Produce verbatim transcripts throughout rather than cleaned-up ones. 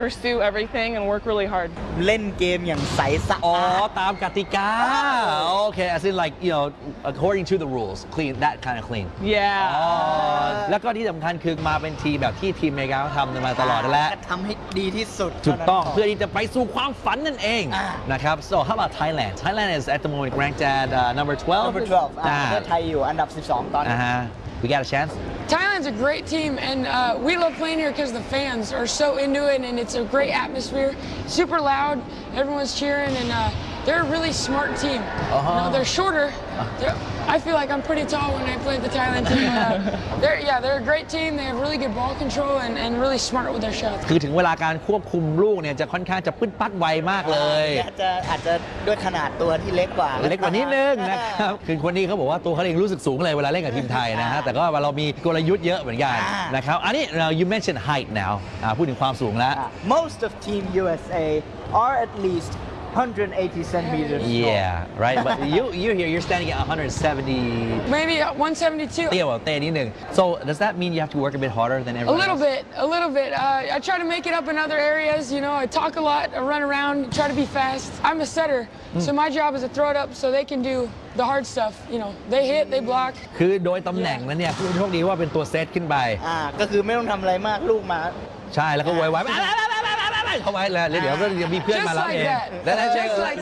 pursue everything and work really hard เล่นเกมอย่างใสสะอาดอ๋อตามกติกา Okay as in like you know according to the rules clean that kind of clean yeah อ๋อแล้วก็ที่สำคัญคือมาเป็นทีมแบบที่ทีมอเมริกาเขาทำมาตลอดนั่นแหละทำให้ดีที่สุดถูกต้องเพื่อที่จะไปสู่ความฝันนั่นเองนะครับ so how about Thailand Thailand is at the moment ranked at uh, number twelve number twelve ประเทศไทยอยู่อันดับสิบสองตอนนี้ we got a chance Thailand's a great team, and uh, we love playing here because the fans are so into it, and it's a great atmosphere. Super loud, everyone's cheering, and uh, they're a really smart team. Uh-huh. You know, they're shorter. They're, I feel like I'm pretty tall when I play the Thailand team. Uh, they're, yeah, they're a great team. They have really good ball control and, and really smart with their shots. คือถึงเวลาการควบคุมลูกเนี่ยจะค่อนข้างจะปึ๊ดปัดไวมากเลยอาจจะอาจจะด้วยขนาดตัวที่เล็กกว่าเล็กกว่านิดนึงนะครับคือคนนี้เขาบอกว่าตัวเขาเองรู้สึกสูงเลยเวลาเล่นกับทีมไทยนะฮะแต่ก็เรามีกลยุทธ์เยอะเหมือนกันนะครับอันนี้ you mentioned height now พูดถึงความสูงแล้ว Most of Team ยู เอส เอ are at least one hundred eighty centimeters yeah right but you you here you're standing at one hundred seventy maybe one seventy-two เตี้ยกว่าเต้นิดนึง so does that mean you have to work a bit harder than everyone a little else? bit a little bit uh, I try to make it up in other areas you know I talk a lot I run around try to be fast I'm a setter so my job is to throw it up so they can do the hard stuff you know they hit they block คือโดยตำแหน่งนั้นเนี่ยโชคดีว่าเป็นตัวเซตขึ้นไปอ่าก็คือไม่ต้องทำอะไรมากลูกมาใช่แล้วก็ไวๆเข้าไว้แล้วเดี๋ยวก็จะมีเพื่อนมาแล้วเองแล้วนั่นใช่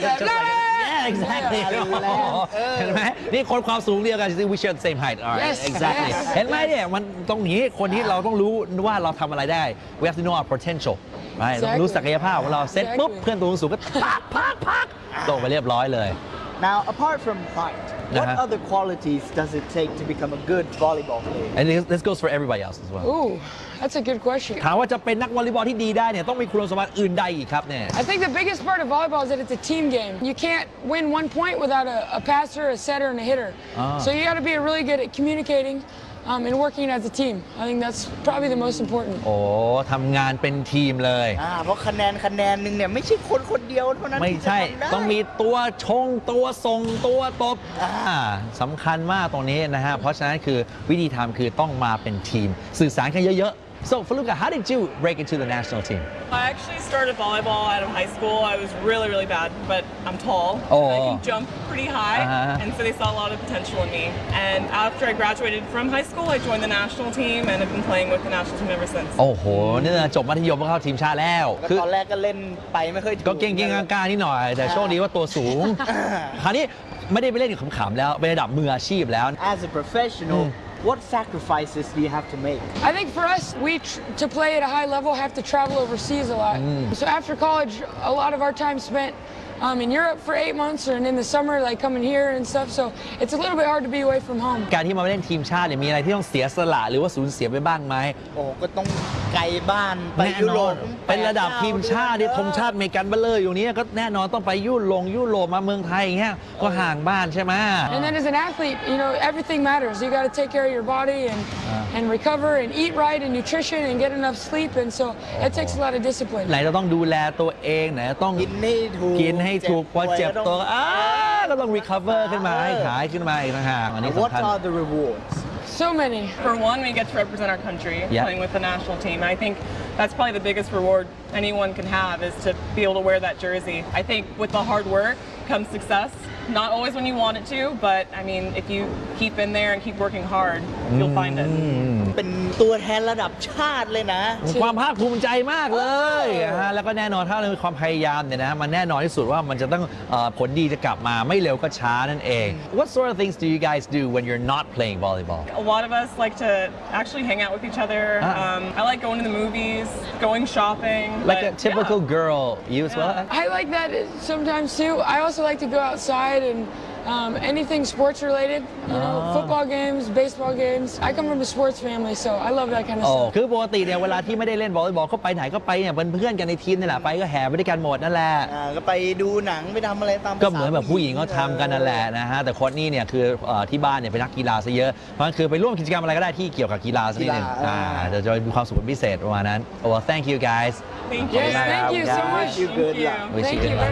exactly เห็นไหมนี่คนความสูงเดียวกัน we share the same height alright exactly เห็นไหมเนี่ยมันตรงนี้คนที่เราต้องรู้ว่าเราทำอะไรได้ we have to know our potential ต้องรู้ศักยภาพของเราเซตปุ๊บเพื่อนตัวสูงก็พักพักพักตรงไปเรียบร้อยเลย Now apart from height what other qualities does it take to become a good volleyball player and this goes for everybody else as well Ooh that's a good question ถามว่าจะเป็นนักวอลเลย์บอลที่ดีได้เนี่ยต้องมีคุณสมบัติอื่นใดอีกครับเนี่ย I think the biggest part of volleyball is that it's a team game you can't win one point without a, a passer a setter and a hitter so you got to be really good at communicating Um, and working as a team. I think that's probably the most important. โอ้ทำงานเป็นทีมเลยอ่าเพราะคะแนนคะแนนหนึ่งเนี่ยไม่ใช่คนคนเดียวเท่านั้นไม่ใช่ต้องมีตัวชงตัวส่งตัวตบอ่าสำคัญมากตรงนี้นะฮะเพราะฉะนั้นคือวิธีทำคือต้องมาเป็นทีมสื่อสารกันเยอะๆ So Faluka how did you break into the national team I actually started volleyball out of high school I was really really bad but I'm tall oh. and I can jump pretty high uh-huh. and so they saw a lot of potential in me and after I graduated from high school I joined the national team and I've been playing with the national team ever since โอ้โหนี่จบมัธยมก็เข้าทีมชาติแล้วคือตอนแรกก็เล่นไปไม่ค่อยก็เก่งๆกลางๆนิดหน่อยแต่โชคดีว่าตัวสูงคราวนี้ไม่ได้ไปเล่นขำๆแล้วเป็นระดับมืออาชีพแล้ว As a professional What sacrifices do you have to make? I think for us, we tr to play at a high level have to travel overseas a lot. Mm. So after college, a lot of our time spent um, in Europe for eight months, and in the summer, like coming here and stuff. So it's a little bit hard to be away from home. การที่มาเล่นทีมชาติเนี่ยมีอะไรที่ต้องเสียสละหรือว่าสูญเสียไปบ้างไหมโอ้ก็ต้องไกลบ้านไปยุโรปเป็นระดับทีมชาติที่ธงชาติอเมริกันเบลเลอร์อยู่นี้ก็แน่นอนต้องไปยุโรปยุโรปมาเมืองไทยอย่างเงี้ยก็ห่างบ้านใช่ไหม And then as an athlete, you know everything matters. You got to take care of your body and and recover and eat right and nutrition and get enough sleep. And so it takes a lot of discipline. ไหนจะต้องดูแลตัวเองไหนต้องกินให้ถูกกินให้ถูกพอเจ็บตัวอ้าก็ต้อง recover ขึ้นมาให้หายขึ้นมาอีกต่างหากอันนี้สำคัญ What are the rewards? So many. For one, we get to represent our country yeah. playing with the national team. I think that's probably the biggest reward anyone can have is to be able to wear that jersey. I think with the hard work comes success. Not always when you want it to, but I mean, if you keep in there and keep working hard, you'll find it. เป็นตัวแทนระดับชาติเลยนะความภาคภูมิใจมากเลยฮะแล้วก็แน่นอนถ้าเรามีความพยายามเนี่ยนะมันแน่นอนที่สุดว่ามันจะต้องผลดีจะกลับมาไม่เร็วก็ช้านั่นเอง What sort of things do you guys do when you're not playing volleyball? A lot of us like to actually hang out with each other. Um, I like going to the movies, going shopping. Like a typical yeah. girl, you as well? I like that sometimes too. I also like to go outside and um, anything sports related, you know, oh. football games, baseball games. I come from a sports family, so I love that kind of stuff. คือปกติเนี่ยเวลาที่ไม่ได้เล่นวอลเลย์บอลก็ไปไหนก็ไปเนี่ยเป็นเพื่อนกันในทีมนี่แหละไปก็แห่ไปด้วยกันหมดนั่นแหละก็ไปดูหนังไปทำอะไรตามก็เหมือนแบบผู้หญิงเขาทำกันนั่นแหละนะฮะแต่โค้ชนี่เนี่ยคือที่บ้านเนี่ยเป็นนักกีฬาซะเยอะเพราะงั้นคือไปร่วมกิจกรรมอะไรก็ได้ที่เกี่ยวกับกีฬาสักนิดนึงอ่าจะจะมีความสุขเป็นพิเศษประมาณนั้น Well thank you guys Thank you yes, thank you so much Wish you good luck Wish you good luck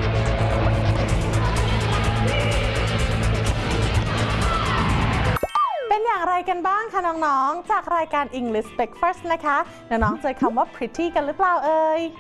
เป็นอย่างไรกันบ้างคะน้องๆจากรายการ English Breakfast นะคะน้องๆเจอคำว่า pretty กันหรือเปล่าเอ่ย